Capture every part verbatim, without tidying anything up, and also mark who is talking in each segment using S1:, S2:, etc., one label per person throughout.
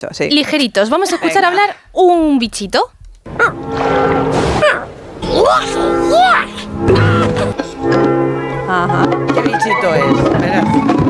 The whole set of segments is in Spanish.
S1: Sí.
S2: Ligeritos. Vamos a escuchar Venga. hablar un bichito.
S1: Ajá.
S3: ¿Qué bichito es? Espera.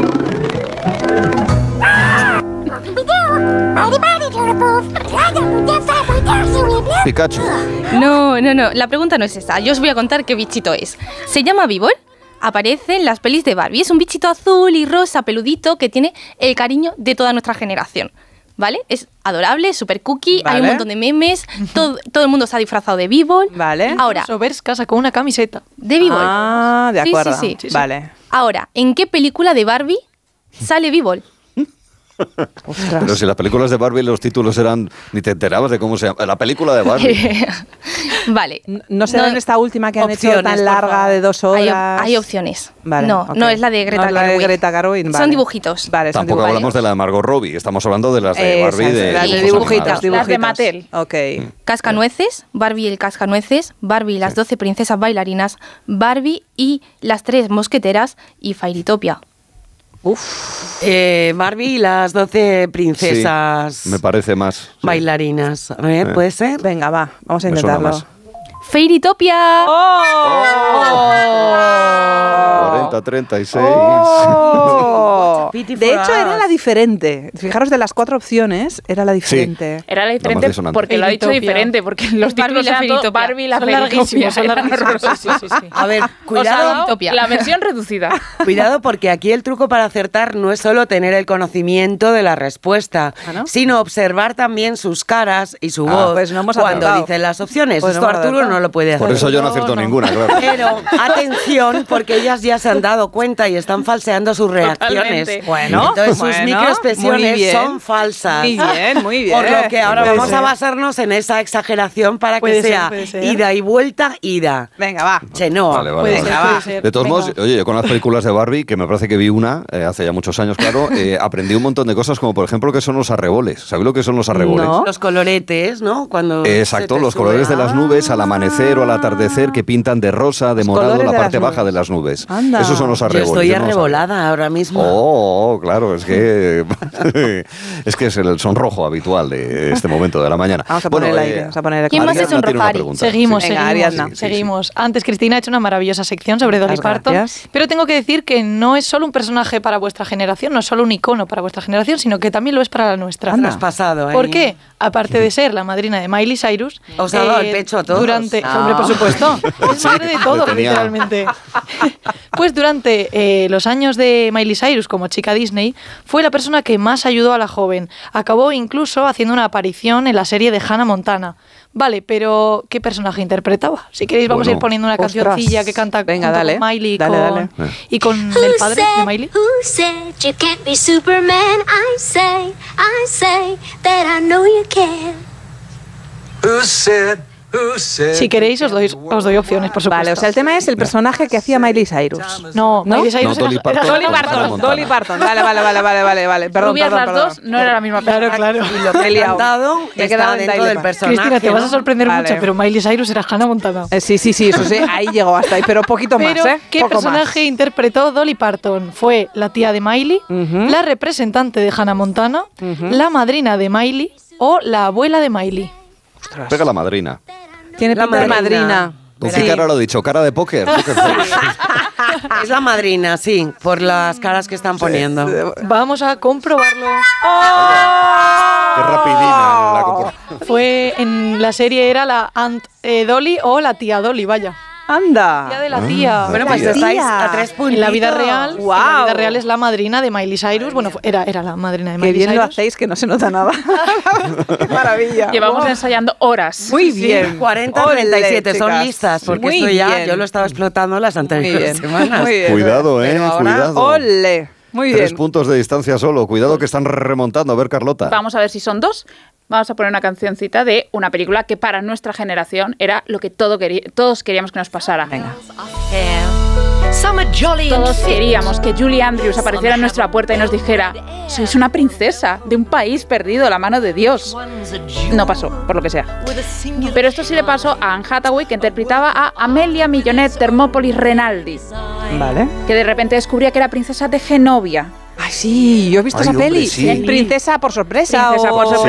S4: Pikachu.
S2: No, no, no. La pregunta no es esa. Yo os voy a contar qué bichito es. Se llama Víbol. Aparece en las pelis de Barbie. Es un bichito azul y rosa, peludito, que tiene el cariño de toda nuestra generación. ¿Vale? Es adorable, súper cookie, vale. Hay un montón de memes, todo, todo el mundo se ha disfrazado de Víbol.
S1: Vale.
S2: Ahora,
S5: Soberska sacó una camiseta
S2: de Víbol.
S1: Ah, de acuerdo.
S2: Sí, sí, sí.
S1: sí, sí. Vale.
S2: Ahora, ¿en qué película de Barbie sale Víbol?
S4: Pero si las películas de Barbie los títulos eran... Ni te enterabas de cómo se llama. La película de Barbie.
S2: Vale.
S1: ¿No será en no, esta última que han opciones, hecho tan larga de dos horas?
S2: Hay, hay opciones.
S1: Vale,
S2: no,
S1: okay.
S2: no es la de Greta
S1: no,
S2: Gerwig.
S1: La de Greta Gerwig, vale.
S2: Son dibujitos.
S1: Vale, son
S4: Tampoco
S1: dibujos.
S4: hablamos de la de Margot Robbie. Estamos hablando de las de Barbie.
S1: Exacto,
S4: de,
S1: las de dibujitos, dibujitos.
S6: Las de Mattel.
S1: Ok.
S2: Cascanueces, Barbie el cascanueces, Barbie las doce princesas bailarinas, Barbie y las tres mosqueteras y Fairytopia.
S3: Uf. Eh, Barbie y las doce princesas.
S4: Sí, me parece más. Sí.
S3: Bailarinas. A ver, ¿puede
S4: eh.
S3: ser?
S1: Venga, va, vamos a intentarlo.
S2: Fairytopia.
S1: ¡Oh!
S4: Oh. cuarenta, treinta y seis.
S1: Oh. De hecho, era la diferente. Fijaros, de las cuatro opciones, era la diferente.
S6: Sí. Era la diferente la porque lo ha dicho diferente, porque los títulos eran todo Barbie y la Fairytopia.
S5: Son larguísimos. Sí, sí, sí.
S3: A ver, cuidado.
S6: O sea, la versión reducida.
S3: Cuidado, porque aquí el truco para acertar no es solo tener el conocimiento de la respuesta, ¿ah, no? sino observar también sus caras y su ah, voz
S1: pues no hemos
S3: cuando
S1: acertado.
S3: dicen las opciones.
S1: Pues
S3: Esto
S1: no
S3: Arturo no lo puede hacer.
S4: Por eso yo no acierto
S3: no,
S4: ninguna, claro.
S3: Pero atención, porque ellas ya se han dado cuenta y están falseando sus reacciones.
S6: Totalmente.
S3: Bueno, entonces
S1: bueno,
S3: sus microexpresiones son falsas.
S1: Muy bien, muy bien.
S3: Por lo que ahora
S1: puede
S3: vamos
S1: ser.
S3: a basarnos en esa exageración para
S1: puede
S3: que sea
S1: ser, ser.
S3: ida y vuelta, ida.
S1: Venga, va.
S3: Chenoa.
S4: Vale, vale,
S1: Puede
S4: vale.
S1: ser,
S4: Venga,
S1: puede ser.
S4: De todos
S1: Venga.
S4: modos, oye, yo con las películas de Barbie, que me parece que vi una eh, hace ya muchos años, claro, eh, aprendí un montón de cosas, como por ejemplo que son los arreboles. ¿Sabéis lo que son los arreboles?
S1: No.
S3: Los coloretes, ¿no? Cuando
S4: eh, exacto, los colores de las nubes al amanecer o al atardecer que pintan de rosa, de
S1: los
S4: morado la
S1: de
S4: parte baja
S1: nubes.
S4: de las nubes.
S1: Anda.
S4: Esos son los arreboles.
S3: Yo estoy
S4: yo no
S3: arrebolada ahora mismo.
S4: Oh, claro, es que es que es el sonrojo habitual de este momento de la mañana.
S1: Vamos a
S4: bueno,
S1: poner el
S4: eh,
S1: aire. Vamos a poner el
S2: ¿Quién más
S4: Ariadna
S2: es un
S4: tiene una
S2: Rofari?
S4: pregunta.
S5: Seguimos,
S4: Sí.
S1: Venga,
S5: seguimos,
S1: Ariadna.
S4: Sí, sí,
S5: seguimos. Sí. Antes Cristina ha hecho una maravillosa sección sobre Dolly
S1: Muchas
S5: Parton,
S1: gracias.
S5: pero tengo que decir que no es solo un personaje para vuestra generación, no es solo un icono para vuestra generación, sino que también lo es para la nuestra.
S3: Anda. Traspasado, ¿eh?
S5: ¿Por qué? Aparte de ser la madrina de Miley Cyrus,
S3: os ha dado el pecho a todos.
S5: Durante,
S3: No.
S5: hombre, por supuesto, es madre de todo,
S4: tenía.
S5: literalmente. Pues durante eh, los años de Miley Cyrus como chica Disney, fue la persona que más ayudó a la joven. Acabó incluso haciendo una aparición en la serie de Hannah Montana. Vale, pero ¿qué personaje interpretaba? Si queréis vamos
S4: Bueno,
S5: a ir poniendo una
S1: ostras.
S5: cancioncilla que canta
S1: Venga,
S5: junto
S1: dale,
S5: con Miley
S1: dale,
S5: con,
S1: dale.
S5: y con el padre de Miley.
S7: Who said you can't be Superman? I say, I say that I know you can.
S8: Who said, who said
S5: Si queréis os doy, os doy opciones, por supuesto.
S1: Vale, o sea, el tema es el personaje que hacía Miley Cyrus.
S5: No,
S1: ¿No?
S5: Miley Cyrus
S4: No, Dolly
S5: era-
S4: Parton.
S5: era
S1: Dolly
S4: Hannah
S1: Parton,
S4: Montana.
S1: Dolly Parton. Vale, vale, vale, vale, vale, vale. Perdón,
S6: Rubias
S1: perdón,
S6: las
S1: perdón.
S6: dos, no era la misma persona.
S5: Claro, claro.
S3: Y lo que he
S1: liado.
S3: cantado
S1: Me he
S3: está
S1: quedado en
S3: dentro
S1: Dolly
S3: del
S1: Parton.
S3: personaje.
S5: Cristina, te vas a
S3: ¿no?
S5: sorprender
S1: Vale.
S5: mucho, pero Miley Cyrus era Hannah Montana.
S1: Eh, sí, sí, sí, eso sí, ahí llegó hasta ahí, pero poquito
S5: Pero,
S1: más, ¿eh?
S5: ¿qué
S1: Poco
S5: personaje interpretó Dolly Parton? Fue la tía de Miley,
S1: Ujú.
S5: la representante de Hannah Montana, la madrina de Miley o la abuela de Miley.
S1: más.
S4: Pega la madrina.
S1: Tiene
S3: La
S1: pinta de
S3: madrina.
S1: madrina.
S4: ¿Con
S1: Sí.
S4: qué cara lo he dicho? ¿Cara de póker? Póker face.
S3: Es la madrina, sí, por las caras que están poniendo.
S5: Vamos a comprobarlo.
S4: Qué rapidina la compro.
S5: Fue en la serie era la Aunt eh, Dolly o la tía Dolly, vaya.
S1: Anda.
S5: Tía de la tía.
S3: Bueno, pues
S1: La
S3: estáis
S1: tía.
S3: a tres puntitos.
S5: En la vida real, en la
S1: Guau.
S5: vida real es la madrina de Miley Cyrus. Bueno, era, era la madrina de
S1: Qué
S5: Miley
S1: bien lo
S5: Cyrus.
S1: hacéis, que no se nota nada. Qué maravilla.
S6: Llevamos
S1: Wow.
S6: ensayando horas.
S1: Muy
S3: Sí,
S1: bien.
S3: cuarenta
S1: Ole,
S3: treinta y siete, son
S1: chicas.
S3: listas, porque
S1: Muy
S3: esto ya
S1: bien.
S3: yo lo estaba explotando las
S1: Muy
S3: anteriores
S1: bien.
S3: semanas.
S1: Muy bien.
S4: Cuidado, eh,
S3: Pero ahora,
S4: cuidado.
S1: Ole. Muy
S4: Tres
S1: bien.
S4: puntos de distancia solo. Cuidado que están remontando. A ver, Carlota.
S6: Vamos a ver si son dos. Vamos a poner una cancioncita de una película que para nuestra generación era lo que todo querí- todos queríamos que nos pasara.
S1: Venga.
S6: Todos queríamos que Julie Andrews apareciera en nuestra puerta y nos dijera: sois una princesa de un país perdido a la mano de Dios. No pasó, por lo que sea. Pero esto sí le pasó a Anne Hathaway, que interpretaba a Amelia Millonette Thermopolis Renaldi,
S1: Vale.
S6: que de repente descubría que era princesa de Genovia.
S1: Ay, sí, yo he visto
S4: Ay,
S1: esa
S4: hombre,
S1: peli.
S4: sí.
S1: Princesa por sorpresa.
S6: Princesa
S1: o-
S6: por sorpresa.